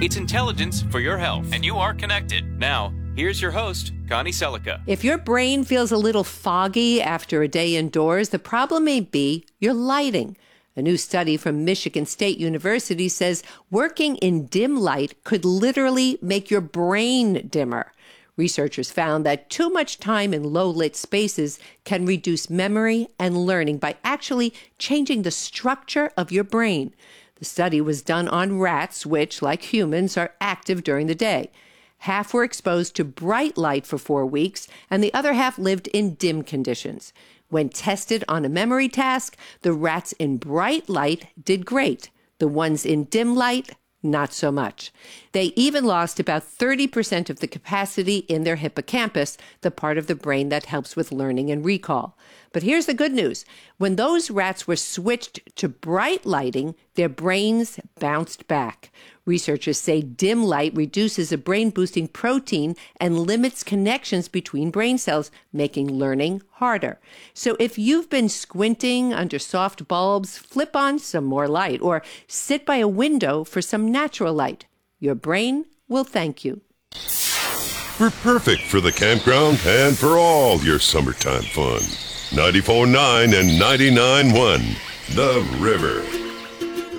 It's intelligence for your health, and you are connected. Now, here's your host, Connie Selica. If your brain feels a little foggy after a day indoors, the problem may be your lighting. A new study from Michigan State University says working in dim light could literally make your brain dimmer. Researchers found that too much time in low-lit spaces can reduce memory and learning by actually changing the structure of your brain. The study was done on rats, which, like humans, are active during the day. Half were exposed to bright light for 4 weeks, and the other half lived in dim conditions. When tested on a memory task, the rats in bright light did great. The ones in dim light, not so much. They even lost about 30% of the capacity in their hippocampus, the part of the brain that helps with learning and recall. But here's the good news. When those rats were switched to bright lighting, their brains bounced back. Researchers say dim light reduces a brain-boosting protein and limits connections between brain cells, making learning harder. So if you've been squinting under soft bulbs, flip on some more light or sit by a window for some natural light. Your brain will thank you. We're perfect for the campground and for all your summertime fun. 94.9 and 99.1, The River.